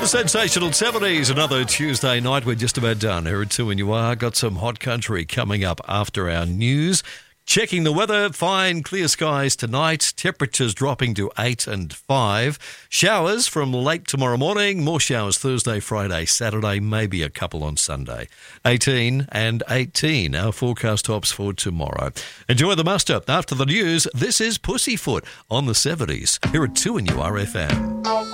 The sensational 70s, another Tuesday night. We're just about done here at 2 and you are. Got some hot country coming up after our news. Checking the weather, fine clear skies tonight. Temperatures dropping to 8 and 5. Showers from late tomorrow morning. More showers Thursday, Friday, Saturday, maybe a couple on Sunday. 18 and 18, our forecast tops for tomorrow. Enjoy the muster. After the news, this is Pussyfoot on the 70s here at 2 and you are FM.